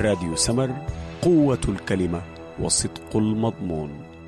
راديو سمر، قوة الكلمة وصدق المضمون.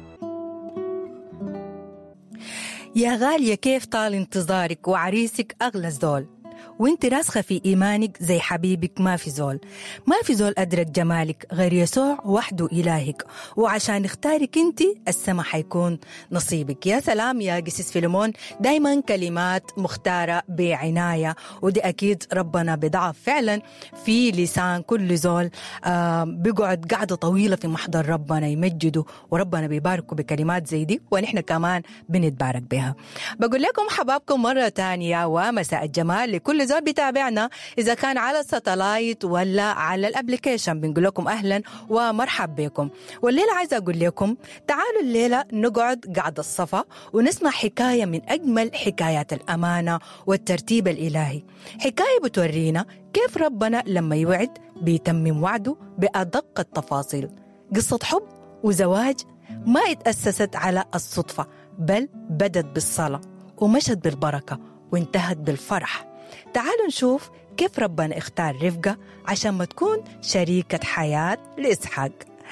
يا غالية، كيف طال انتظارك وعريسك أغلى زول، وانت راسخة في إيمانك زي حبيبك. ما في زول أدرك جمالك غير يسوع وحده إلهك، وعشان اختارك انت السما حيكون نصيبك. يا سلام يا قسيس فيلمون، دايما كلمات مختارة بعناية، ودي أكيد ربنا بضعف فعلا في لسان كل زول بيقعد قعدة طويلة في محضر ربنا يمجده، وربنا بيباركه بكلمات زي دي، ونحن كمان بنتبارك بها. بقول لكم حبابكم مرة تانية ومساء الجمال لكل زول بيتابعنا، إذا كان على الساتلايت ولا على الابليكيشن. بنقول لكم أهلا ومرحب بكم. والليلة عايزة أقول لكم تعالوا الليلة نقعد قعد الصفا ونسمع حكاية من أجمل حكايات الأمانة والترتيب الإلهي. حكاية بتورينا كيف ربنا لما يوعد بيتمم وعده بأدق التفاصيل. قصة حب وزواج ما اتأسست على الصدفة، بل بدت بالصلاة ومشت بالبركة وانتهت بالفرح. تعالوا نشوف كيف ربنا اختار رفقة عشان ما تكون شريكة حياة لإسحاق.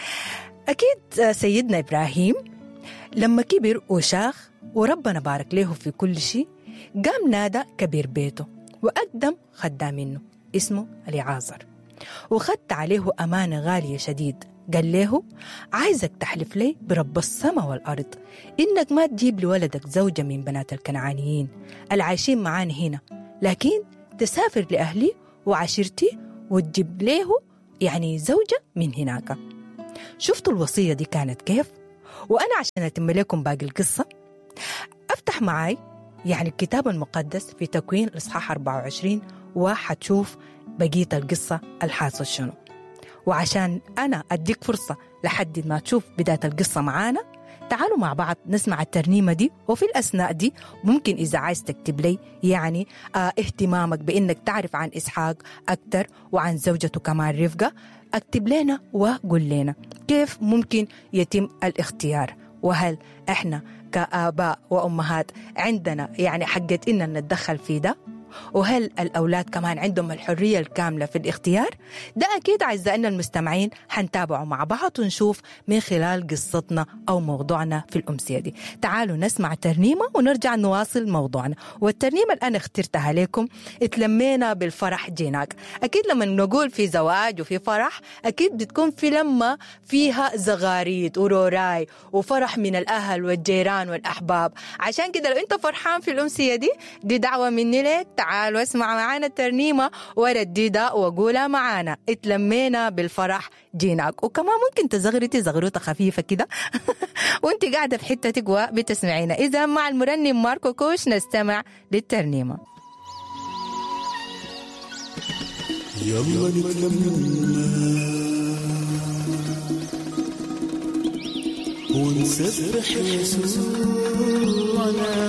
أكيد سيدنا إبراهيم لما كبر وشاخ وربنا بارك له في كل شيء، قام نادى كبير بيته وأقدم خدام منه اسمه اليعازر، وخدت عليه أمانة غالية شديد. قال له عايزك تحلف لي برب السماء والأرض إنك ما تجيب لولدك زوجة من بنات الكنعانيين العايشين معانا هنا، لكن تسافر لأهلي وعشيرتي وتجيب له يعني زوجة من هناك. شفتوا الوصية دي كانت كيف؟ وأنا عشان أتم لكم باقي القصة أفتح معاي يعني الكتاب المقدس في تكوين الإصحاح 24 وحتشوف بقية القصة الحاصل شنو. وعشان أنا أديك فرصة لحد ما تشوف بداية القصة معانا، تعالوا مع بعض نسمع الترنيمة دي. وفي الأثناء دي ممكن إذا عايز تكتب لي يعني اهتمامك بإنك تعرف عن إسحاق أكتر وعن زوجته كمان رفقة، اكتب لنا وقول لنا كيف ممكن يتم الاختيار، وهل إحنا كآباء وأمهات عندنا يعني حقت إننا نتدخل في ده، وهل الأولاد كمان عندهم الحرية الكاملة في الاختيار؟ ده أكيد أعزائنا المستمعين حنتابعوا مع بعض ونشوف من خلال قصتنا أو موضوعنا في الأمسية دي. تعالوا نسمع ترنيمة ونرجع نواصل موضوعنا. والترنيمة اللي أنا اخترتها لكم اتلمينا بالفرح جيناك. أكيد لما نقول في زواج وفي فرح أكيد بتكون في لما فيها زغاريد وروراي وفرح من الأهل والجيران والأحباب. عشان كده لو أنت فرحان في الأمسية دي دعوة مني لك، تعال واسمع معانا الترنيمة ورديدها وقولها معانا. اتلمينا بالفرح جيناك. وكمان ممكن تزغرتي زغروطة خفيفة كده وانت قاعدة في حتتك وبتسمعينا. إذا مع المرنم ماركو كوش نستمع للترنيمة. يلا نتلمنا ونسبح يسوعنا